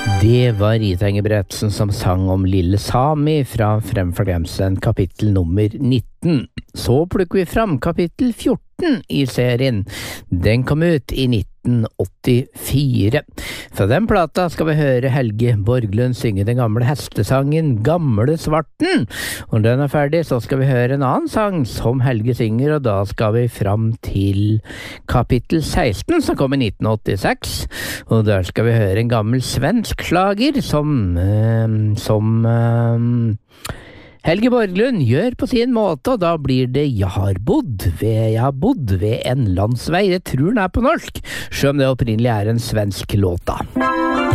Det var Rita Ingebretsen som sang om Lille Sami fra Fremfor glemselen kapittel nummer 19. Så plukker vi fram kapittel 14 i serien. Den kom ut i 1984. Fra den plata skal vi høre Helge Borglund synge den gamle hestesangen Gamle Svarten. Og når den er ferdig, så skal vi høre en annen sang som Helge synger, og da skal vi fram til kapittel 16 som kom i 1986. Og der skal vi høre en gammel svensk slager som Helge Borglund gjør på sin måte, og da blir det Jeg har bodd ved en landsvei. Jeg tror den er på norsk, selv om det opprinnelig er en svensk låt da.